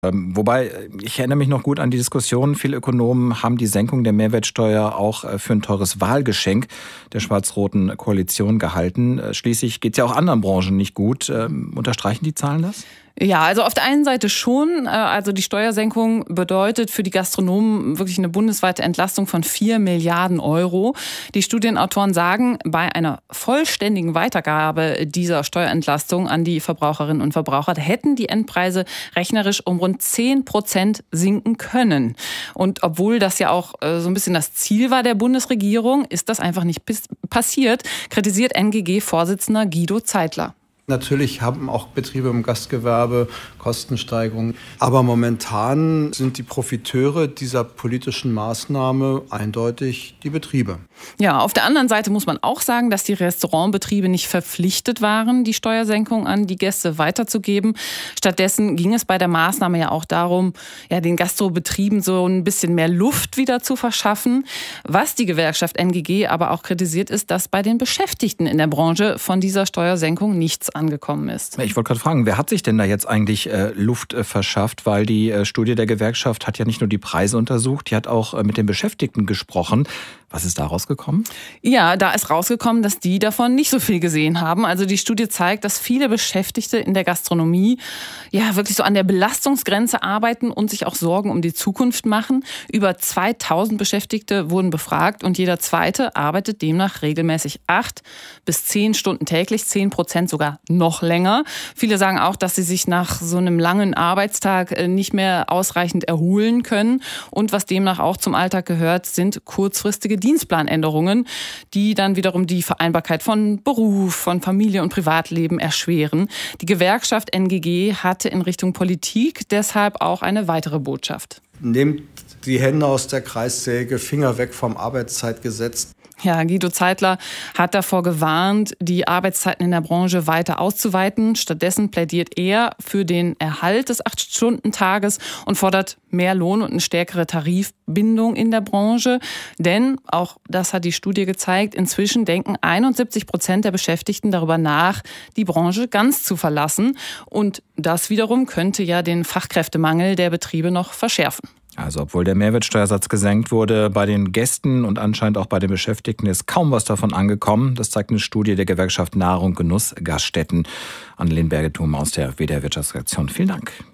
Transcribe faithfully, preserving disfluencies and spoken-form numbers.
Ähm, wobei, ich erinnere mich noch gut an die Diskussion. Viele Ökonomen haben die Senkung der Mehrwertsteuer auch äh, für ein teures Wahlgeschenk der schwarz-roten Koalition gehalten. Äh, schließlich geht es ja auch anderen Branchen nicht gut. Ähm, unterstreichen die Zahlen das? Ja, also auf der einen Seite schon. Also die Steuersenkung bedeutet für die Gastronomen wirklich eine bundesweite Entlastung von vier Milliarden Euro. Die Studienautoren sagen, bei einer vollständigen Weitergabe dieser Steuerentlastung an die Verbraucherinnen und Verbraucher hätten die Endpreise rechnerisch um rund zehn Prozent sinken können. Und obwohl das ja auch so ein bisschen das Ziel war der Bundesregierung, ist das einfach nicht passiert, kritisiert N G G-Vorsitzender Guido Zeitler. Natürlich haben auch Betriebe im Gastgewerbe Kostensteigerungen. Aber momentan sind die Profiteure dieser politischen Maßnahme eindeutig die Betriebe. Ja, auf der anderen Seite muss man auch sagen, dass die Restaurantbetriebe nicht verpflichtet waren, die Steuersenkung an die Gäste weiterzugeben. Stattdessen ging es bei der Maßnahme ja auch darum, ja, den Gastrobetrieben so ein bisschen mehr Luft wieder zu verschaffen. Was die Gewerkschaft N G G aber auch kritisiert, ist, dass bei den Beschäftigten in der Branche von dieser Steuersenkung nichts angekommen ist. Ich wollte gerade fragen, wer hat sich denn da jetzt eigentlich äh, Luft äh, verschafft? Weil die äh, Studie der Gewerkschaft hat ja nicht nur die Preise untersucht, die hat auch äh, mit den Beschäftigten gesprochen. Was ist da rausgekommen? Ja, da ist rausgekommen, dass die davon nicht so viel gesehen haben. Also die Studie zeigt, dass viele Beschäftigte in der Gastronomie ja wirklich so an der Belastungsgrenze arbeiten und sich auch Sorgen um die Zukunft machen. Über zweitausend Beschäftigte wurden befragt und jeder Zweite arbeitet demnach regelmäßig acht bis zehn Stunden täglich, zehn Prozent sogar noch länger. Viele sagen auch, dass sie sich nach so einem langen Arbeitstag nicht mehr ausreichend erholen können. Und was demnach auch zum Alltag gehört, sind kurzfristige Dienstplanänderungen, die dann wiederum die Vereinbarkeit von Beruf, von Familie und Privatleben erschweren. Die Gewerkschaft N G G hatte in Richtung Politik deshalb auch eine weitere Botschaft. Nehmt die Hände aus der Kreissäge, Finger weg vom Arbeitszeitgesetz. Ja, Guido Zeitler hat davor gewarnt, die Arbeitszeiten in der Branche weiter auszuweiten. Stattdessen plädiert er für den Erhalt des acht-Stunden-Tages und fordert mehr Lohn und eine stärkere Tarifbindung in der Branche. Denn, auch das hat die Studie gezeigt, inzwischen denken einundsiebzig Prozent der Beschäftigten darüber nach, die Branche ganz zu verlassen. Und das wiederum könnte ja den Fachkräftemangel der Betriebe noch verschärfen. Also obwohl der Mehrwertsteuersatz gesenkt wurde, bei den Gästen und anscheinend auch bei den Beschäftigten ist kaum was davon angekommen. Das zeigt eine Studie der Gewerkschaft Nahrung, Genuss, Gaststätten. Annelien Bergetum aus der W D R Wirtschaftsredaktion. Vielen Dank.